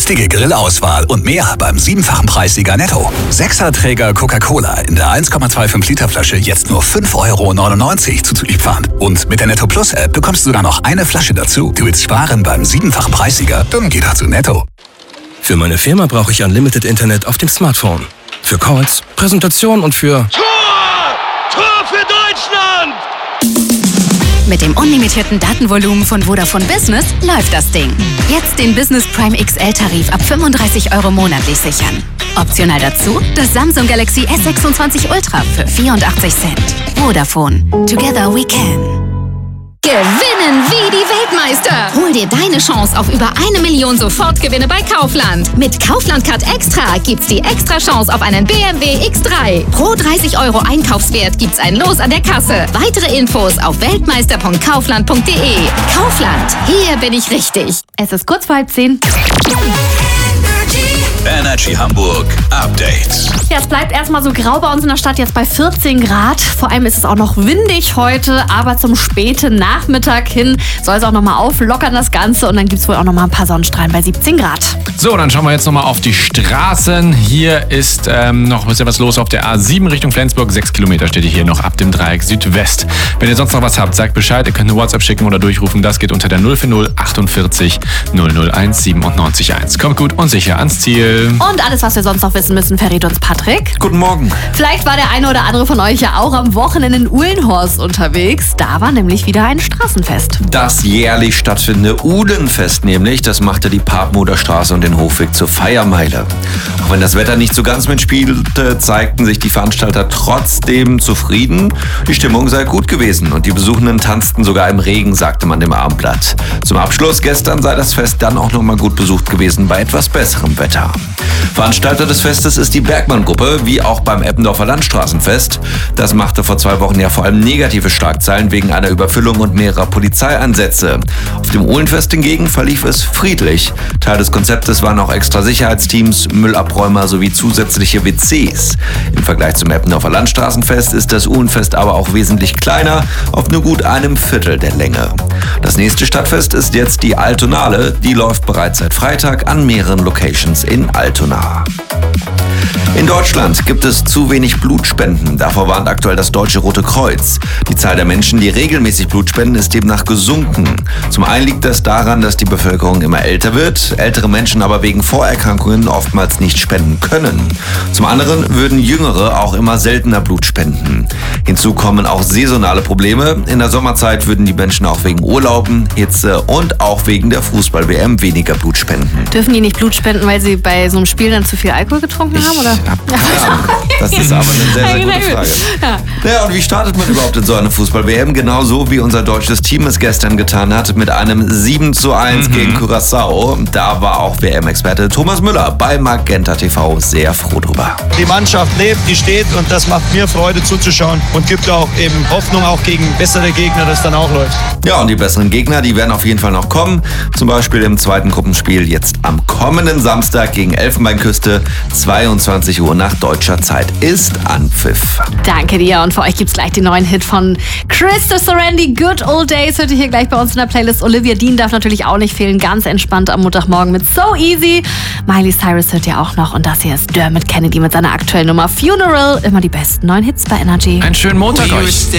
günstige Grillauswahl und mehr beim 7-fachen Preissieger Netto. 6er-Träger Coca-Cola in der 1,25 Liter Flasche jetzt nur 5,99 € zuzüglich Pfand. Und mit der Netto Plus App bekommst du sogar noch eine Flasche dazu. Du willst sparen beim 7-fachen Preissieger? Dann geh doch zu Netto. Für meine Firma brauche ich Unlimited Internet auf dem Smartphone. Für Calls, Präsentationen und für... Tor für Deutschland! Mit dem unlimitierten Datenvolumen von Vodafone Business läuft das Ding. Jetzt den Business Prime XL-Tarif ab 35 € monatlich sichern. Optional dazu das Samsung Galaxy S26 Ultra für 84 Cent. Vodafone. Together we can. Gewinnen wie die Weltmeister! Hol dir deine Chance auf über 1 Million Sofortgewinne bei Kaufland. Mit Kaufland Card Extra gibt's die extra Chance auf einen BMW X3. Pro 30 € Einkaufswert gibt's ein Los an der Kasse. Weitere Infos auf weltmeister.kaufland.de. Kaufland, hier bin ich richtig. Es ist kurz vor 9:30. Energy Hamburg Update. Ja, es bleibt erstmal so grau bei uns in der Stadt, jetzt bei 14 Grad. Vor allem ist es auch noch windig heute, aber zum späten Nachmittag hin soll es auch nochmal auflockern, das Ganze. Und dann gibt es wohl auch nochmal ein paar Sonnenstrahlen bei 17 Grad. So, dann schauen wir jetzt nochmal auf die Straßen. Hier ist noch ein bisschen was los auf der A7 Richtung Flensburg. 6 Kilometer steht hier noch ab dem Dreieck Südwest. Wenn ihr sonst noch was habt, sagt Bescheid. Ihr könnt eine WhatsApp schicken oder durchrufen. Das geht unter der 040 48 001 97 1. Kommt gut und sicher ans Ziel. Und alles, was wir sonst noch wissen müssen, verrät uns Patrick. Guten Morgen. Vielleicht war der eine oder andere von euch ja auch am Wochenende in Uhlenhorst unterwegs. Da war nämlich wieder ein Straßenfest. Das jährlich stattfindende Uhlenfest nämlich, das machte die Papenhuder Straße und den Hofweg zur Feiermeile. Auch wenn das Wetter nicht so ganz mitspielte, zeigten sich die Veranstalter trotzdem zufrieden. Die Stimmung sei gut gewesen und die Besuchenden tanzten sogar im Regen, sagte man dem Abendblatt. Zum Abschluss gestern sei das Fest dann auch nochmal gut besucht gewesen bei etwas besserem Wetter. Veranstalter des Festes ist die Bergmann-Gruppe, wie auch beim Eppendorfer Landstraßenfest. Das machte vor 2 Wochen ja vor allem negative Schlagzeilen wegen einer Überfüllung und mehrerer Polizeieinsätze. Auf dem Uhlenfest hingegen verlief es friedlich. Teil des Konzeptes waren auch extra Sicherheitsteams, Müllabräumer sowie zusätzliche WCs. Im Vergleich zum Eppendorfer Landstraßenfest ist das Uhlenfest aber auch wesentlich kleiner, auf nur gut einem Viertel der Länge. Das nächste Stadtfest ist jetzt die Altonale. Die läuft bereits seit Freitag an mehreren Locations in Altona. In Deutschland gibt es zu wenig Blutspenden. Davor warnt aktuell das Deutsche Rote Kreuz. Die Zahl der Menschen, die regelmäßig Blut spenden, ist demnach gesunken. Zum einen liegt das daran, dass die Bevölkerung immer älter wird, ältere Menschen aber wegen Vorerkrankungen oftmals nicht spenden können. Zum anderen würden Jüngere auch immer seltener Blut spenden. Hinzu kommen auch saisonale Probleme. In der Sommerzeit würden die Menschen auch wegen Urlauben, Hitze und auch wegen der Fußball-WM weniger Blut spenden. Dürfen die nicht Blut spenden, weil sie bei so einem Spiel dann zu viel Alkohol getrunken haben? Oder? Das ist aber eine sehr, sehr gute Frage. Ja, und wie startet man überhaupt in so eine Fußball-WM? Genauso wie unser deutsches Team es gestern getan hat, mit einem 7:1 gegen Curaçao. Da war auch WM-Experte Thomas Müller bei Magenta TV sehr froh drüber. Die Mannschaft lebt, die steht und das macht mir Freude zuzuschauen und gibt auch eben Hoffnung auch gegen bessere Gegner, dass dann auch läuft. Ja, und die besseren Gegner, die werden auf jeden Fall noch kommen. Zum Beispiel im zweiten Gruppenspiel jetzt am kommenden Samstag gegen Elfenbeinküste. 22 Uhr nach deutscher Zeit ist Anpfiff. Danke dir und für euch gibt's gleich den neuen Hit von Krista Sorandi, Good Old Days, hört ihr hier gleich bei uns in der Playlist. Olivia Dean darf natürlich auch nicht fehlen, ganz entspannt am Montagmorgen mit So Easy. Miley Cyrus hört ihr auch noch und das hier ist Dermot Kennedy mit seiner aktuellen Nummer Funeral. Immer die besten neuen Hits bei Energy. Einen schönen Montag euch.